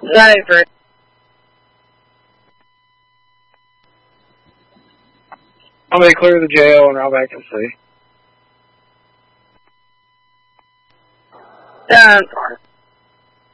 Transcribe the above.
Over. I'm going to clear the jail and I'll back and see. Done.